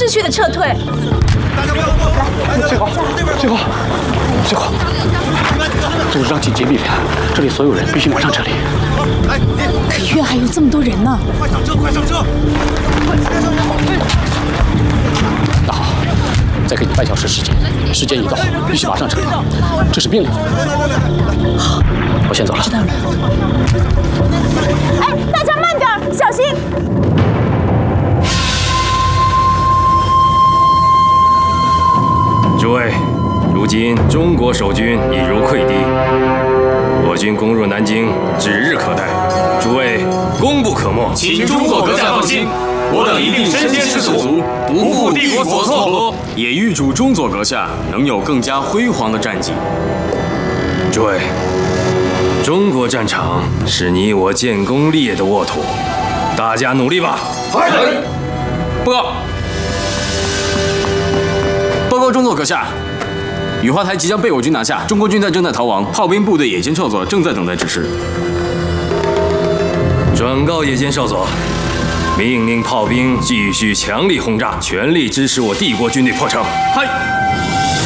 秩序的撤退。 大家不要过！ 最后，组织上紧急命令，这里所有人必须马上撤离。 来， 可医院还有这么多人呢！ 快上车！快上车！ 那好，再给你半小时时间，时间一到，必须马上撤离，这是命令。好，我先走了。 知道了。哎，大家慢点，小心！ 诸位，如今中国守军已如溃堤，我军攻入南京指日可待，诸位功不可没。 请中佐阁下放心，我等一定身先士卒，不负帝国所托，也预祝中佐阁下能有更加辉煌的战绩。 诸位，中国战场是你我建功立业的沃土，大家努力吧！ 报告。报告中佐阁下，雨花台即将被我军拿下，中国军队正在逃亡，炮兵部队野间少佐正在等待指示。 转告野间少佐，命令炮兵继续强力轰炸，全力支持我帝国军队破城。 嗨。